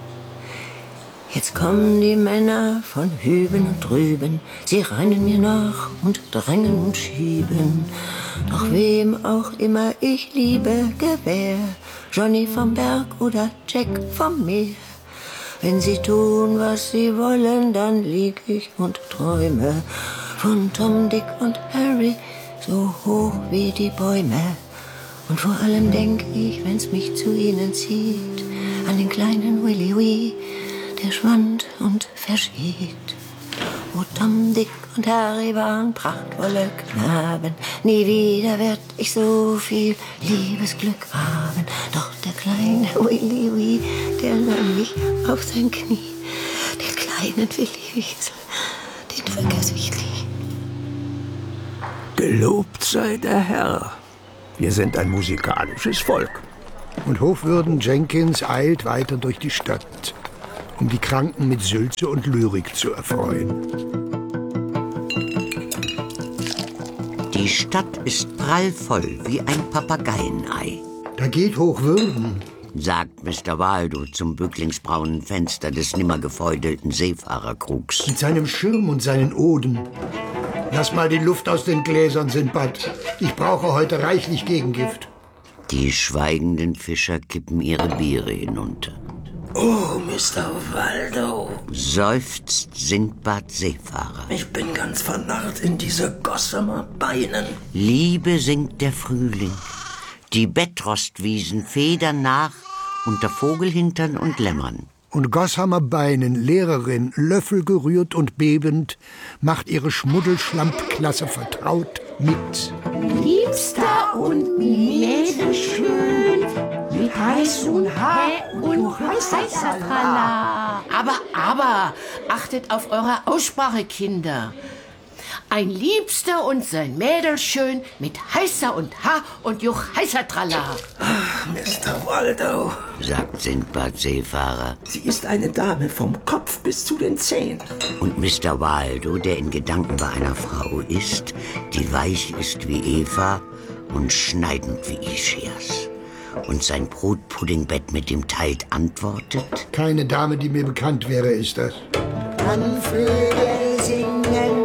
Speaker 6: Jetzt kommen die Männer von hüben und drüben. Sie rennen mir nach und drängen und schieben. Doch wem auch immer ich liebe, gewähr, Johnny vom Berg oder Jack vom Meer. Wenn sie tun, was sie wollen, dann lieg ich und träume von Tom, Dick und Harry, so hoch wie die Bäume. Und vor allem denk ich, wenn's mich zu ihnen zieht, an den kleinen Willi Wee, der schwand und verschied. Oh, Tom, Dick und Harry waren prachtvolle Knaben. Nie wieder werd ich so viel Liebesglück haben. Doch der kleine Willi Wee, der nahm mich auf sein Knie. Den kleinen Willi Wiesel, den vergess ich nie.
Speaker 3: Gelobt sei der Herr. Wir sind ein musikalisches Volk.
Speaker 4: Und Hochwürden Jenkins eilt weiter durch die Stadt, um die Kranken mit Sülze und Lyrik zu erfreuen.
Speaker 5: Die Stadt ist prallvoll wie ein Papageienei,
Speaker 4: Da geht Hochwürden.
Speaker 5: sagt Mr. Waldo zum bücklingsbraunen Fenster des nimmer gefeudelten Seefahrerkrugs.
Speaker 4: Mit seinem Schirm und seinen Oden. Lass mal die Luft aus den Gläsern, Sindbad. Ich brauche heute reichlich Gegengift.
Speaker 5: Die schweigenden Fischer kippen ihre Biere hinunter.
Speaker 9: Oh, Mr. Waldo,
Speaker 5: Seufzt Sindbad Seefahrer.
Speaker 9: ich bin ganz vernarrt in diese Gossamer Beinen.
Speaker 5: Liebe singt der Frühling. Die Bettrostwiesen federn nach unter Vogelhintern und Lämmern.
Speaker 4: Und Gossamer Beinen, Lehrerin, Löffel gerührt und bebend, macht ihre Schmuddelschlampklasse vertraut mit.
Speaker 2: Liebster und mädelschön, mit heiß und hä und heißer Trala. Aber, achtet auf eure Aussprache, Kinder. Ein Liebster und sein Mädel schön mit heißer und Haar und Juch heißer Tralla.
Speaker 9: Ach, Mr. Waldo,
Speaker 5: sagt Sindbad Seefahrer.
Speaker 3: Sie ist eine Dame vom Kopf bis zu den Zehen.
Speaker 5: Und Mr. Waldo, der in Gedanken bei einer Frau ist, die weich ist wie Eva und schneidend wie Ischias. Und sein Brotpuddingbett mit dem Teig antwortet:
Speaker 4: Keine Dame, die mir bekannt wäre, ist das.
Speaker 7: Kann Vögel singen,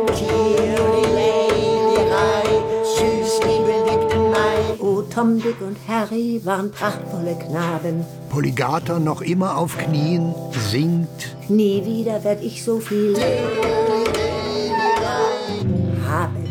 Speaker 7: süß, Liebe liegt im Mai. O Tom, Dick und Harry waren prachtvolle Knaben.
Speaker 4: Polygata noch immer auf Knien, singt.
Speaker 7: Nie wieder werd ich so viel haben.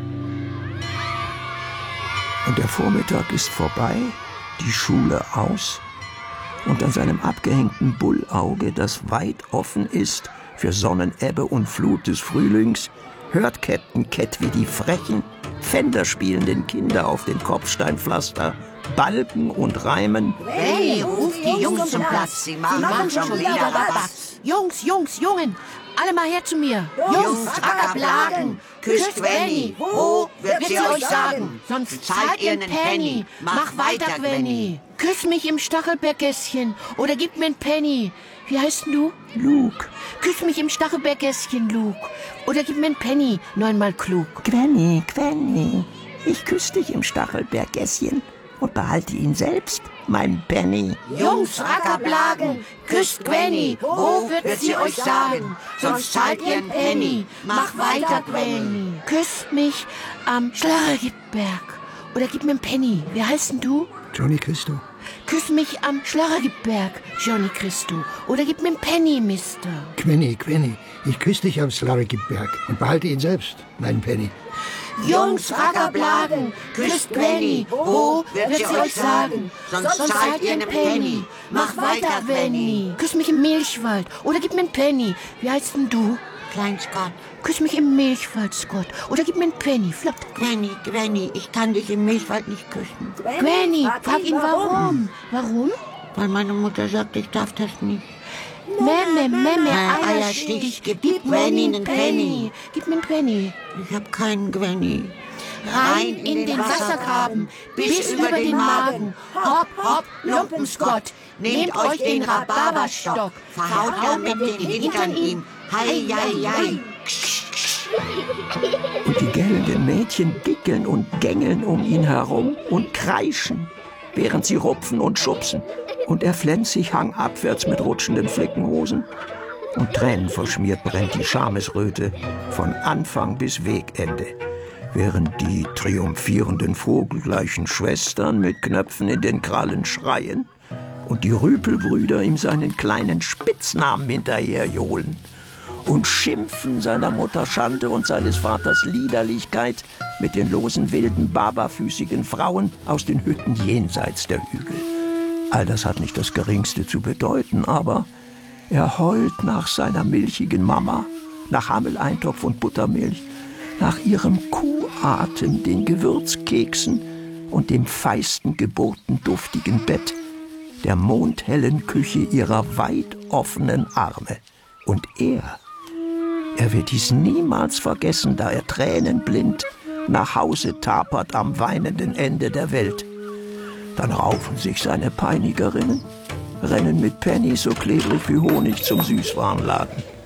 Speaker 3: Und der Vormittag ist vorbei, die Schule aus, und an seinem abgehängten Bullauge, das weit offen ist für Sonnenebbe und Flut des Frühlings, hört Captain Cat, wie die frechen, Pfänderspielenden Kinder auf dem Kopfsteinpflaster balgen und reimen.
Speaker 2: Hey, ruft die Jungs zum Platz.
Speaker 8: Sie machen schon wieder Rabatz.
Speaker 2: Jungs, Jungen, alle mal her zu mir.
Speaker 8: Jungs, Ackerblagen, küsst Gwenny. Wo wird sie euch sagen?
Speaker 2: Sonst
Speaker 8: Zahlt ihr nen Penny.
Speaker 2: Mach weiter, Gwenny. Küss mich im Stachelberggässchen oder gib mir 'n Penny. Wie heißt denn du?
Speaker 3: Luke.
Speaker 2: Küss mich im Stachelberggässchen, Luke. Oder gib mir 'n Penny, 9-mal klug.
Speaker 3: Gwenny, ich küss dich im Stachelberggässchen und behalte ihn selbst, mein Penny.
Speaker 2: Jungs, Ackerblagen, küsst Gwenny. Wo wird sie euch sagen? Sonst zahlt ihr 'n Penny. Mach weiter, Gwenny. Küsst mich am Schlarregiberg oder gib mir 'n Penny. Wie heißt denn du?
Speaker 4: Johnny Christo.
Speaker 2: Küss mich am Schlarregiberg, Johnny Christo. Oder gib mir 'n Penny, Mister.
Speaker 4: Gwenny, ich küsse dich am Slarregiberg und behalte ihn selbst, mein Penny.
Speaker 2: Jungs, Rackerblagen, küsst Gwenny. Wo wird sie euch sagen? Sonst zahlt ihr 'n Penny. Mach weiter, Gwenny. Küss mich im Milchwald oder gib mir 'n Penny. Wie heißt denn du?
Speaker 8: Klein Scott.
Speaker 2: Küss mich im Milchwald, Scott. Oder gib mir 'n Penny. Flott.
Speaker 8: Gwenny, ich kann dich im Milchwald nicht küssen.
Speaker 2: Gwenny, frag ihn warum. Warum?
Speaker 8: Weil meine Mutter sagt, ich darf das nicht.
Speaker 2: Memme,
Speaker 8: Eierstich, gib Gwenny nen Penny.
Speaker 2: Gib mir 'n Penny.
Speaker 8: Ich hab keinen Gwenny.
Speaker 2: Rein in den Wassergraben, bis über den Magen. Hopp, hopp, Lumpenscott. Nehmt euch den Rhabarberstock.
Speaker 8: Verhaut damit den Hintern ihm. Hei, hei, hei.
Speaker 3: Und die gellenden Mädchen dickeln und gängeln um ihn herum und kreischen, während sie rupfen und schubsen. Und er flennt sich hangabwärts mit rutschenden Flickenhosen. Und tränenverschmiert brennt die Schamesröte von Anfang bis Wegende, während die triumphierenden vogelgleichen Schwestern mit Knöpfen in den Krallen schreien und die Rüpelbrüder ihm seinen kleinen Spitznamen hinterherjohlen und schimpfen seiner Mutter Schande und seines Vaters Liederlichkeit mit den losen, wilden, barbarfüßigen Frauen aus den Hütten jenseits der Hügel. All das hat nicht das Geringste zu bedeuten, aber er heult nach seiner milchigen Mama, nach Hammeleintopf und Buttermilch, nach ihrem Kuhatem, den Gewürzkeksen und dem feisten, geburtenduftigen Bett, der mondhellen Küche ihrer weit offenen Arme. Und er wird dies niemals vergessen, da er tränenblind nach Hause tapert am weinenden Ende der Welt. Dann raufen sich seine Peinigerinnen, rennen mit Penny so klebrig wie Honig zum Süßwarenladen.